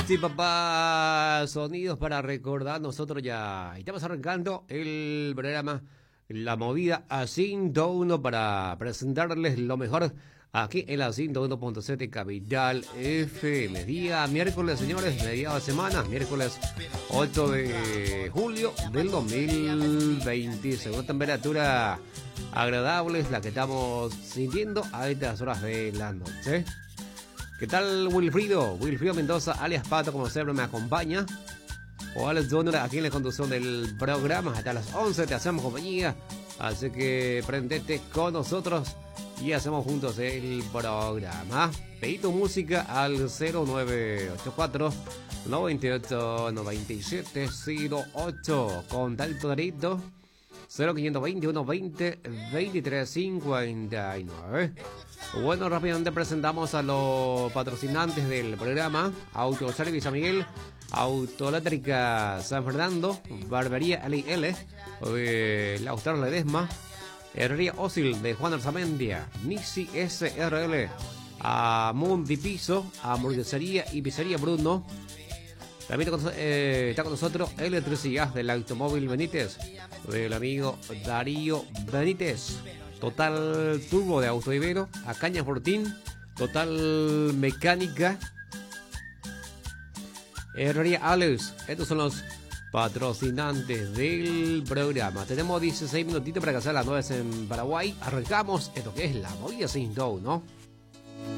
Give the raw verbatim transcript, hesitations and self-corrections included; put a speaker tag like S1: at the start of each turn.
S1: Sí, papá, sonidos para recordar. Nosotros ya estamos arrancando el programa La Movida a ciento uno para presentarles lo mejor aquí en la ciento uno punto siete Capital F M. Día miércoles, señores, mediados de semana, miércoles ocho de julio del dos mil veinte. Una temperatura agradable es la que estamos sintiendo a estas horas de la noche. ¿Qué tal, Wilfrido? Wilfrido Mendoza, alias Pato, como siempre, me acompaña. O Alex Donner, aquí en la conducción del programa. Hasta las once te hacemos compañía. Así que prendete con nosotros y hacemos juntos el programa. Pedí tu música al cero nueve ocho cuatro, nueve ocho nueve siete cero ocho. Contacto directo cero quinientos veintiuno veinte veintitrés cincuenta y nueve. Bueno, rápidamente presentamos a los patrocinantes del programa: Autoservice San Miguel, Autoeléctrica San Fernando, Barbería L I L, eh, La Austral Ledesma, Herrería Ósil de Juan Arzamendia, Nixi S R L, a Mundi Piso, Hamburguesería y Pizzería Bruno. También eh, está con nosotros Electricidad del Automóvil Benítez, del amigo Darío Benítez. Total Turbo de Auto Ibero, a Caña Fortín, Total Mecánica, Herrería Alex. Estos son los patrocinantes del programa. Tenemos dieciséis minutitos para que sean las nueve en Paraguay. Arrancamos esto que es La Movida ciento uno, ¿no?